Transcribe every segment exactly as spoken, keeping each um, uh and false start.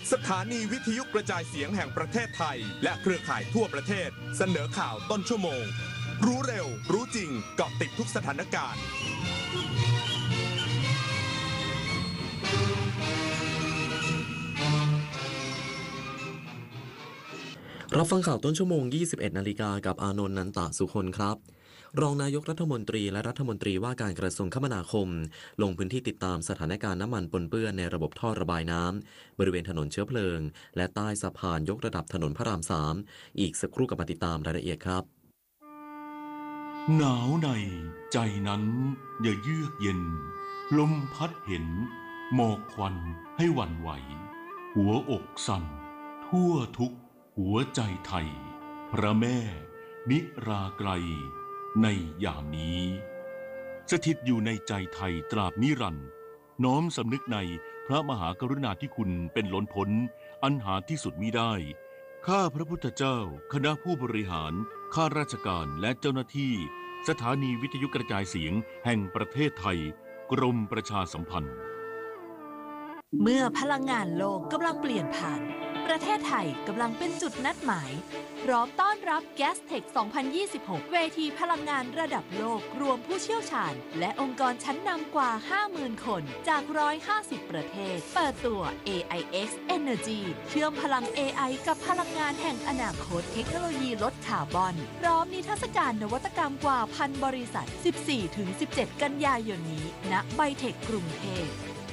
สถานีวิทยุกระจายเสียงแห่งประเทศไทยและเครือข่ายทั่วประเทศเสนอข่าวต้นชั่วโมงรู้เร็วรู้จริงเกาะติดทุกสถานการณ์รับฟังข่าวต้นชั่วโมง ยี่สิบเอ็ด นาฬิกากับอานนท์ นันตะสุคนครับรองนายกรัฐมนตรีและรัฐมนตรีว่าการกระทรวงคมนาคมลงพื้นที่ติดตามสถานการณ์น้ำมันปนเปื้อนในระบบท่อระบายน้ำบริเวณถนนเชื้อเพลิงและใต้สะพานยกระดับถนนพระรามสามอีกสักครู่กับมาติดตามรายละเอียดครับหนาวในใจนั้นอย่าเยือกเย็นลมพัดเห็นหมอกควันให้หวั่นไหวหัวอกสั่นทั่วทุกหัวใจไทยพระแม่นิราไกลในยามนี้สถิตอยู่ในใจไทยตราบนิรันดร์น้อมสำนึกในพระมหากรุณาธิคุณเป็นล้นพ้นอันหาที่สุดมิได้ข้าพระพุทธเจ้าคณะผู้บริหารข้าราชการและเจ้าหน้าที่สถานีวิทยุกระจายเสียงแห่งประเทศไทยกรมประชาสัมพันธ์เมื่อพลังงานโลกกำลังเปลี่ยนผ่านประเทศไทยกำลังเป็นจุดนัดหมายพร้อมต้อนรับ Gastech สองพันยี่สิบหก เวทีพลังงานระดับโลกรวมผู้เชี่ยวชาญและองค์กรชั้นนำกว่า ห้าหมื่น คนจาก หนึ่งร้อยห้าสิบ ประเทศเปิดตัว เอ ไอ เอ็กซ์ Energy เชื่อมพลัง เอ ไอ กับพลังงานแห่งอนาคตเทคโนโลยีลดคาร์บอนพร้อมนิทรรศการนวัตกรรมกว่าพันบริษัท สิบสี่ถึงสิบเจ็ด กันยายนนี้ณไบเทคกรุงเทพ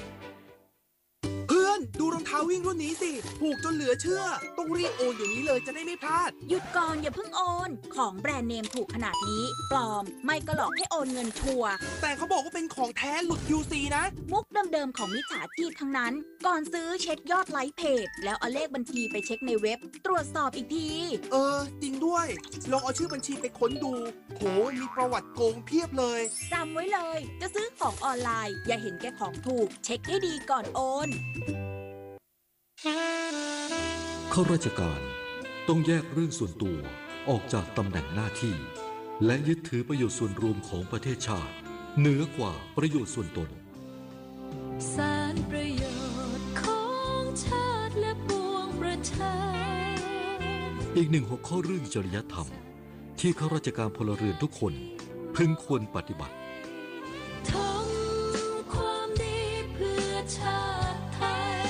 ดูรองเท้าวิ่งรุ่นนี้สิถูกจนเหลือเชื่อต้องรีบโอนอย่างนี้เลยจะได้ไม่พลาดหยุดก่อนอย่าเพิ่งโอนของแบรนด์เนมถูกขนาดนี้ปลอมไม่ก็หลอกให้โอนเงินชัวร์แต่เขาบอกว่าเป็นของแท้หลุด คิว ซี นะมุกเดิมๆของมิจฉาชีพทั้งนั้นก่อนซื้อเช็คยอดไลค์เพจแล้วเอาเลขบัญชีไปเช็คในเว็บตรวจสอบอีกทีเออจริงด้วยลองเอาชื่อบัญชีไปค้นดูโหมีประวัติโกงเพียบเลยจำไว้เลยจะซื้อของออนไลน์อย่าเห็นแก่ของถูกเช็คให้ดีก่อนโอนข้าราชการต้องแยกเรื่องส่วนตัวออกจากตำแหน่งหน้าที่และยึดถือประโยชน์ส่วนรวมของประเทศชาติเหนือกว่าประโยชน์ส่วนตนสารประโยชน์ของชาติและปวงประชาอีกหนึ่งหัวข้อเรื่องจริยธรรมที่ข้าราชการพลเรือนทุกคนพึงควรปฏิบัติทำความดีเพื่อชาติไทย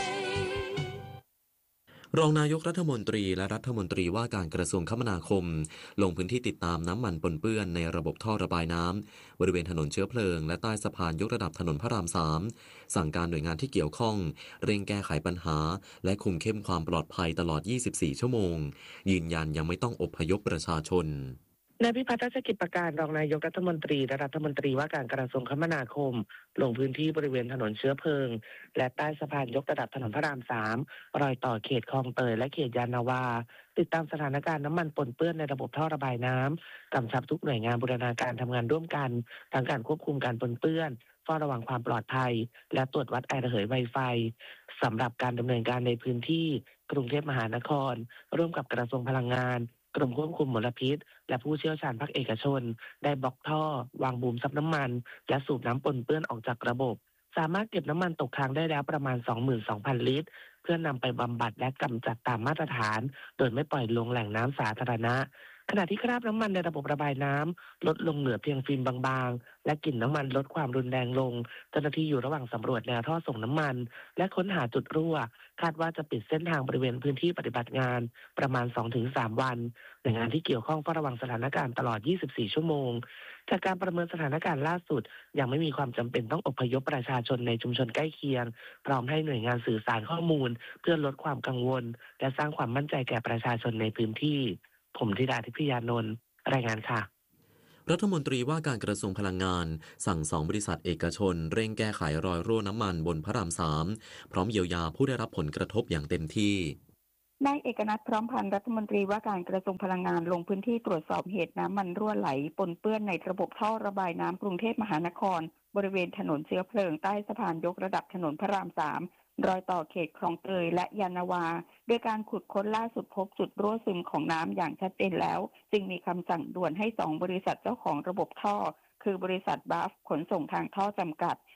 รองนายกรัฐมนตรีและรัฐมนตรีว่าการกระทรวงคมนาคมลงพื้นที่ติดตามน้ำมันปนเปื้อนในระบบท่อระบายน้ำบริเวณถนนเชื้อเพลิงและใต้สะพานยกระดับถนนพระรามสามสั่งการหน่วยงานที่เกี่ยวข้องเร่งแก้ไขปัญหาและคุมเข้มความปลอดภัยตลอดยี่สิบสี่ชั่วโมงยืนยันยังไม่ต้องอพยพประชาชนนายพิพัฒน์ รัชกิจประการรองนายกรัฐมนตรีและรัฐมนตรีว่าการกระทรวงคมนาคมลงพื้นที่บริเวณถนนเชื้อเพลิงและใต้สะพานยกระดับถนนพระรามสามรอยต่อเขตคลองเตยและเขตยานนาวาติดตามสถานการณ์น้ำมันปนเปื้อนในระบบท่อระบายน้ำกำชับทุกหน่วยงานบูรณาการทำงานร่วมกันทั้งการควบคุมการปนเปื้อนเฝ้าระวังความปลอดภัยและตรวจวัดไอระเหยไวไฟสำหรับการดำเนินการในพื้นที่กรุงเทพมหานครร่วมกับกระทรวงพลังงานกรมควบคุมมลพิษและผู้เชี่ยวชาญภาคเอกชนได้บล็อกท่อวางบูมซับน้ำมันและสูบน้ำปนเปื้อนออกจากระบบสามารถเก็บน้ำมันตกค้างได้แล้วประมาณ สองหมื่นสองพัน ลิตรเพื่อนำไปบำบัดและกำจัดตามมาตรฐานโดยไม่ปล่อยลงแหล่งน้ำสาธารณะขณะที่คราบน้ำมันในระบบระบายน้ำลดลงเหลือเพียงฟิล์มบางๆและกลิ่นน้ำมันลดความรุนแรงลงเจ้าหน้าที่อยู่ระหว่างสำรวจแนวท่อส่งน้ำมันและค้นหาจุดรั่วคาดว่าจะปิดเส้นทางบริเวณพื้นที่ปฏิบัติงานประมาณ สองถึงสาม วันหน่วยงานที่เกี่ยวข้องเฝ้าระวังสถานการณ์ตลอดยี่สิบสี่ชั่วโมงจากการประเมินสถานการณ์ล่าสุดยังไม่มีความจำเป็นต้องอพยพประชาชนในชุมชนใกล้เคียงพร้อมให้หน่วยงานสื่อสารข้อมูลเพื่อลดความกังวลและสร้างความมั่นใจแก่ประชาชนในพื้นที่ผมธิดาทิพยานนท์รายงานค่ะรัฐมนตรีว่าการกระทรวงพลังงานสั่งสองบริษัทเอกชนเร่งแก้ไขรอยรั่วน้ำมันบนพระรามสามพร้อมเยียวยาผู้ได้รับผลกระทบอย่างเต็มที่นายเอกนัทพร้อมพันธ์รัฐมนตรีว่าการกระทรวงพลังงานลงพื้นที่ตรวจสอบเหตุน้ำมันรั่วไหลปนเปื้อนในระบบท่อระบายน้ำกรุงเทพมหานครบริเวณถนนเชื้อเพลิงใต้สะพานยกระดับถนนพระรามสามรอยต่อเขตคลองเตยและยานนาวาโดยการขุดค้นล่าสุดพบจุดรั่วซึมของน้ำอย่างชัดเจนแล้วจึงมีคำสั่งด่วนให้สองบริษัทเจ้าของระบบท่อคือบริษัทบัฟขนส่งทางท่อจำกัด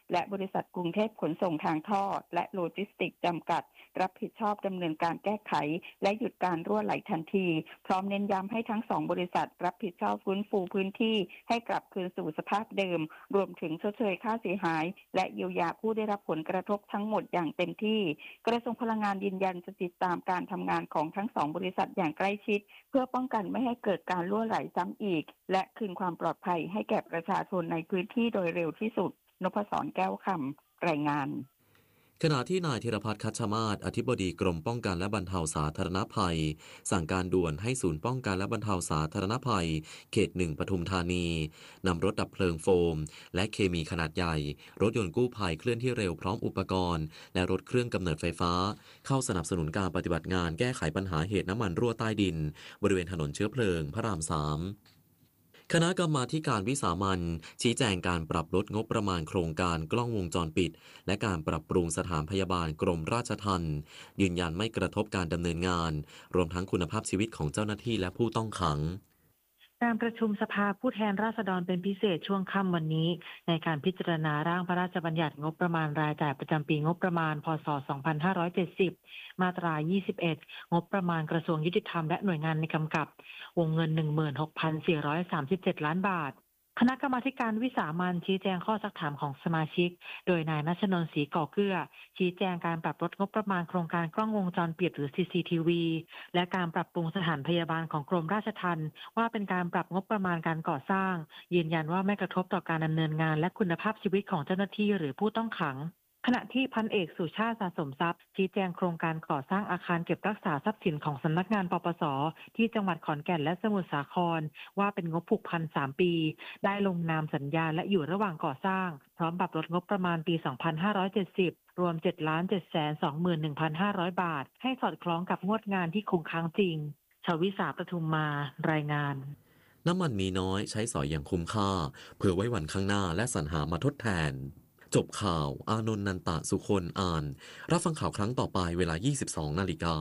และบริษัทกรุงเทพขนส่งทางท่อและโลจิสติกส์จำกัดรับผิดชอบดำเนินการแก้ไขและหยุดการรั่วไหลทันทีพร้อมเน้นย้ำให้ทั้งสองบริษัทรับผิดชอบฟื้นฟูพื้นที่ให้กลับคืนสู่สภาพเดิมรวมถึงชดเชยค่าเสียหายและเยียวยาผู้ได้รับผลกระทบทั้งหมดอย่างเต็มที่กระทรวงพลังงานยืนยันจะติดตามการทำงานของทั้งสองบริษัทอย่างใกล้ชิดเพื่อป้องกันไม่ให้เกิดการรั่วไหลซ้ำอีกและคืนความปลอดภัยให้แก่ประชาชนในพื้นที่โดยเร็วที่สุดนพศรแก้วคำรายงานขณะที่นายธีรพัฒน์คัชมาศอธิบดีกรมป้องกันและบรรเทาสาธารณภัยสั่งการด่วนให้ศูนย์ป้องกันและบรรเทาสาธารณภัยเขตหนึ่งปทุมธานีนำรถดับเพลิงโฟมและเคมีขนาดใหญ่รถยนต์กู้ภัยเคลื่อนที่เร็วพร้อมอุปกรณ์และรถเครื่องกำเนิดไฟฟ้าเข้าสนับสนุนการปฏิบัติงานแก้ไขปัญหาเหตุน้ำมันรั่วใต้ดินบริเวณถนนเชื้อเพลิงพระรามสามคณะกรรมาธิการวิสามัญชี้แจงการปรับลดงบประมาณโครงการกล้องวงจรปิดและการปรับปรุงสถานพยาบาลกรมราชทัณฑ์ยืนยันไม่กระทบการดำเนินงานรวมทั้งคุณภาพชีวิตของเจ้าหน้าที่และผู้ต้องขังการประชุมสภาผู้แทนราษฎรเป็นพิเศษช่วงค่ำวันนี้ในการพิจารณาร่างพระราชบัญญัติงบประมาณรายจ่ายประจำปีงบประมาณพ.ศ. สองพันห้าร้อยเจ็ดสิบมาตรายี่สิบเอ็ดงบประมาณกระทรวงยุติธรรมและหน่วยงานในกำกับวงเงิน หนึ่งหมื่นหกพันสี่ร้อยสามสิบเจ็ด ล้านบาทคณะกรรมาการวิสามัญชี้แจงข้อซักถามของสมาชิกโดยนายณัชนนท์ศรีก่อเกื้อชี้แจงการปรับลดงบประมาณโครงการกล้องวงจรปิดหรือ ซี ซี ที วี และการปรับปรุงสถานพยาบาลของกรมราชทัณฑ์ว่าเป็นการปรับงบประมาณการก่อสร้างยืนยันว่าไม่กระทบต่อการดำเนินงานและคุณภาพชีวิตของเจ้าหน้าที่หรือผู้ต้องขังขณะที่พันเอกสุชาติสะสมทรัพย์ชี้แจงโครงการก่อสร้างอาคารเก็บรักษาทรัพย์สินของสำนักงานปปส.ที่จังหวัดขอนแก่นและสมุทรสาครว่าเป็นงบผูกพันสามปีได้ลงนามสัญญาและอยู่ระหว่างก่อสร้างพร้อมปรับลดงบประมาณปี สองพันห้าร้อยเจ็ดสิบ รวม เจ็ดล้านเจ็ดแสนสองหมื่นหนึ่งพันห้าร้อย บาทให้สอดคล้องกับงวดงานที่คงค้างจริงชวิสาปทุมมารายงานน้ำมันมีน้อยใช้สอยอย่างคุ้มค่าเพื่อไว้วันข้างหน้าและสรรหามาทดแทนจบข่าวอานนท์นันตะสุคนอ่านรับฟังข่าวครั้งต่อไปเวลา ยี่สิบสอง นาฬิกา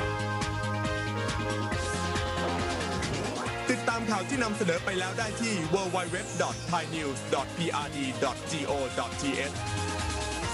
ติดตามข่าวที่นำเสนอไปแล้วได้ที่ ดับเบิลยู ดับเบิลยู ดับเบิลยู ดอท ไทยนิวส์ ดอท พี อาร์ ดี ดอท โก ดอท ที เอช